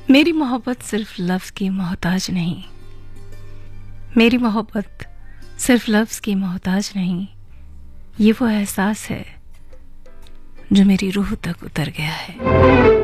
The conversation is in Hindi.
मेरी मोहब्बत सिर्फ लफ्ज़ की मोहताज नहीं, मेरी मोहब्बत सिर्फ लफ्ज़ की मोहताज नहीं, ये वो एहसास है जो मेरी रूह तक उतर गया है।